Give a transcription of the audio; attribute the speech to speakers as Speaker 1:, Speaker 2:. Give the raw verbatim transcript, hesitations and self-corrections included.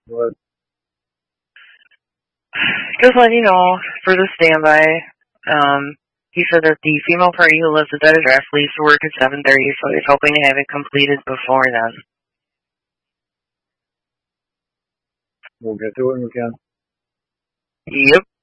Speaker 1: What?
Speaker 2: Just letting you know, for the standby, um, he said that the female party who lives at that address leaves to work at seven thirty, so he's hoping to have it completed before then.
Speaker 1: We'll get to it when we can.
Speaker 2: Yep.